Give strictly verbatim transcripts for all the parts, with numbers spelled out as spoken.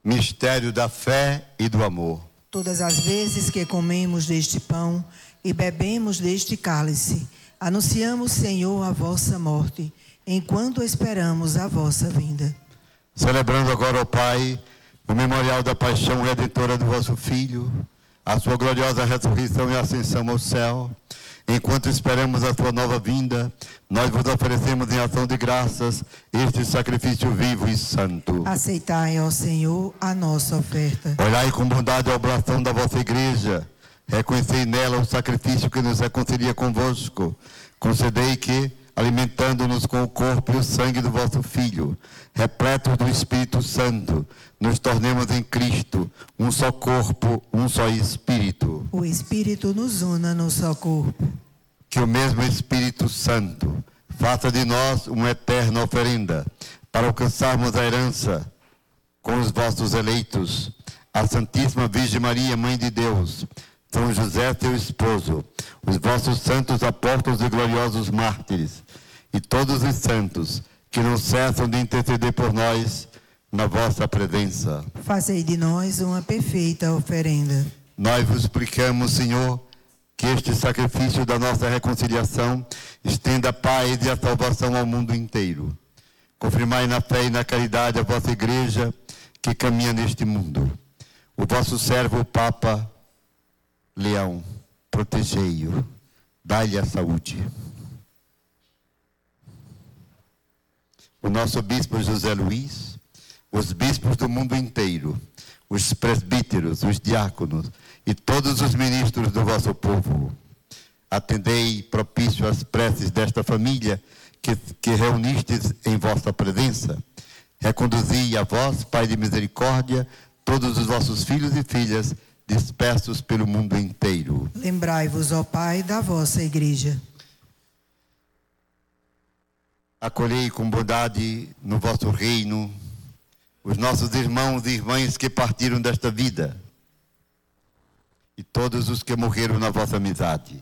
Mistério da fé e do amor. Todas as vezes que comemos deste pão e bebemos deste cálice, anunciamos, Senhor, a vossa morte, enquanto esperamos a vossa vinda. Celebrando agora, ó Pai, o memorial da paixão redentora do vosso Filho, a sua gloriosa ressurreição e ascensão ao céu, enquanto esperamos a sua nova vinda, nós vos oferecemos em ação de graças este sacrifício vivo e santo. Aceitai, ó Senhor, a nossa oferta. Olhai com bondade a oblação da vossa igreja, reconhecei nela o sacrifício que nos reconcilia convosco. Concedei que, alimentando-nos com o corpo e o sangue do vosso Filho, repletos do Espírito Santo, nos tornemos em Cristo um só corpo, um só Espírito. O Espírito nos una no só corpo. Que o mesmo Espírito Santo faça de nós uma eterna oferenda para alcançarmos a herança com os vossos eleitos, a Santíssima Virgem Maria, Mãe de Deus, São José, seu esposo, os vossos santos apóstolos e gloriosos mártires, e todos os santos que não cessam de interceder por nós na vossa presença. Fazei de nós uma perfeita oferenda. Nós vos suplicamos, Senhor, que este sacrifício da nossa reconciliação estenda a paz e a salvação ao mundo inteiro. Confirmai na fé e na caridade a vossa igreja que caminha neste mundo. O vosso servo, o Papa Leão, protegei-o, dai-lhe a saúde. O nosso bispo José Luiz, os bispos do mundo inteiro, os presbíteros, os diáconos e todos os ministros do vosso povo. Atendei propício às preces desta família que, que reunistes em vossa presença. Reconduzi a vós, Pai de misericórdia, todos os vossos filhos e filhas dispersos pelo mundo inteiro. Lembrai-vos, ó Pai, da vossa igreja. Acolhei com bondade no vosso reino os nossos irmãos e irmãs que partiram desta vida e todos os que morreram na vossa amizade.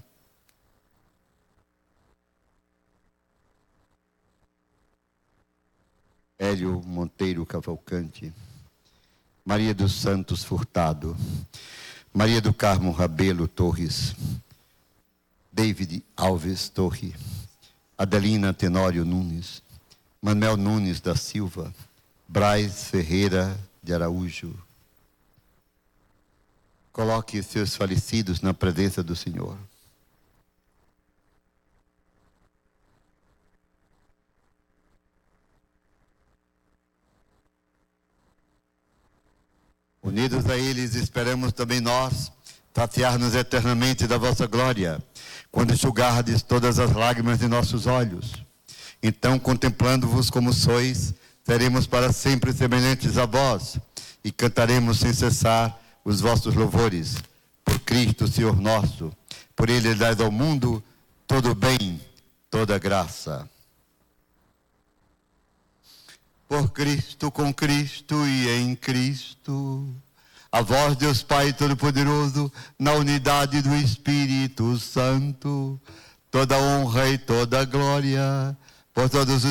Hélio Monteiro Cavalcante, Maria dos Santos Furtado, Maria do Carmo Rabelo Torres, David Alves Torre, Adelina Tenório Nunes, Manuel Nunes da Silva, Braz Ferreira de Araújo. Coloque seus falecidos na presença do Senhor. Unidos a eles, esperamos também nós saciar-nos eternamente da vossa glória, quando enxugardes todas as lágrimas de nossos olhos. Então, contemplando-vos como sois, seremos para sempre semelhantes a vós e cantaremos sem cessar os vossos louvores. Por Cristo, Senhor nosso, por Ele dais ao mundo todo bem, toda graça. Por Cristo, com Cristo e em Cristo, a vós, Deus Pai Todo-Poderoso, na unidade do Espírito Santo, toda honra e toda glória, por todos os